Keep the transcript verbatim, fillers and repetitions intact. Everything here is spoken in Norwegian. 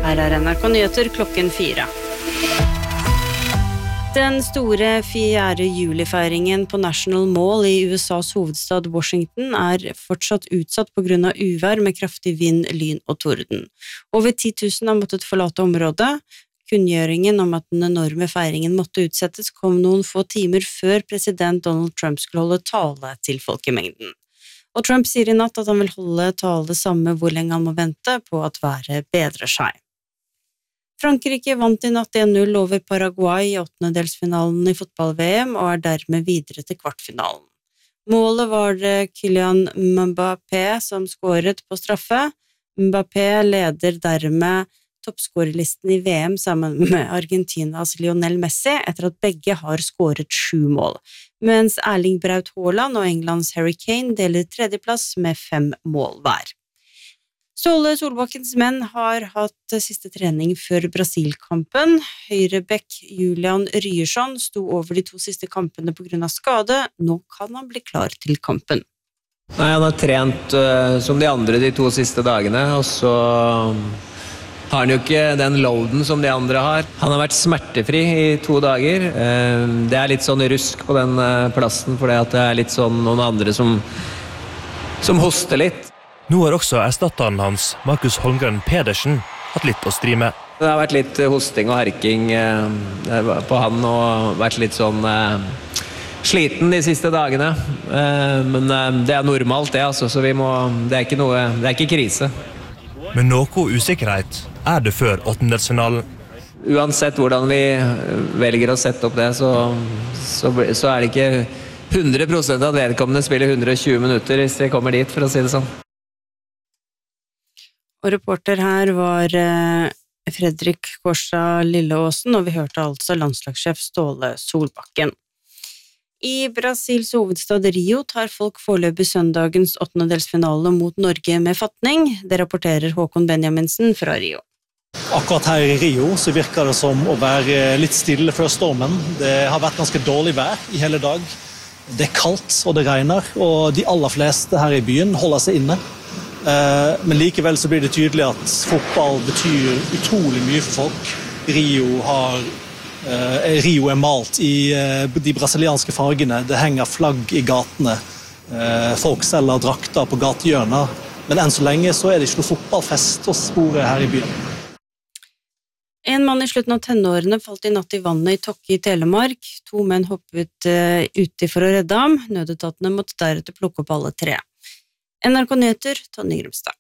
Her er N R K Nyheter klokken fire. Den store fjerde juli-feiringen på National Mall i U S A's hovedstad Washington er fortsatt utsatt på grunn av uvær med kraftig vind, lyn og torden. Over ti tusen har måttet forlate området. Kunngjøringen om at den enorme feiringen måtte utsettes kom noen få timer før president Donald Trump skulle holde tale til folkemengden. Og Trump sier i natt at han vil holde tale samme hvor lenge han må vente på at været bedrer seg. Frankrike vant i natt en null over Paraguay i åttendedelsfinalen i fotball-V M og er dermed videre til kvartfinalen. Målet var det Kylian Mbappé som skåret på straffe. Mbappé leder dermed toppskårerlisten i V M sammen med Argentinas Lionel Messi etter at begge har skåret sju mål, mens Erling Braut Haaland og Englands Harry Kane deler tredjeplass med fem mål hver. Ståle Solbakkens menn har hatt siste trening før Brasil-kampen. Høyrebekk Julian Ryerson sto over de to siste kampene på grunn av skade. Nå kan han bli klar til kampen. Nei, han har trent uh, som de andre de to siste dagene, og så har han jo ikke den loaden som de andre har. Han har vært smertefri i to dager. Uh, det er litt sånn rusk på den uh, plassen, fordi at det er litt sånn noen andre som, som hoster litt. Nå har også erstatteren hans, Markus Holmgren Pedersen, hatt litt å stri med. Det har vært litt hosting og harking eh, på han, og vært litt sånn eh, sliten de siste dagene. Eh, men eh, det er normalt det, altså, så vi må, det er ikke noe, det er ikke krise. Men noe usikkerhet er det før åttendedelsfinalen. Uansett hvordan vi velger å sette opp det, så, så, så er det ikke hundre prosent av vedkommende spiller hundre og tjue minutter hvis de kommer dit, for å si det sånn. Og reporter her var Fredrik Kårstad Lilleåsen, og vi hørte altså landslagssjef Ståle Solbakken. I Brasils hovedstad Rio tar folk foreløpig søndagens åttendedelsfinale mot Norge med fatning. Det rapporterer Håkon Benjaminsen fra Rio. Akkurat her i Rio så virker det som å være litt stille før stormen. Det har vært ganske dårlig vær i hele dag. Det er kaldt og det regner, og de aller fleste her i byen holder seg inne. Men likevel så blir det tydelig at fotball betyr utrolig mye for folk. Rio, har, Rio er malt i de brasilianske fargene. Det henger flagg i gatene. Folk selger drakter på gatehjørner. Men enn så lenge så er det ikke noe fotballfest å spore her i byen. En mann i slutten av tenårene falt i natt i vannet i Tokke i Telemark. To menn hoppet uti for å redde ham. Nødetatene måtte deretter plukke opp alle tre. N R K Nyheter, Tonje Grimstad.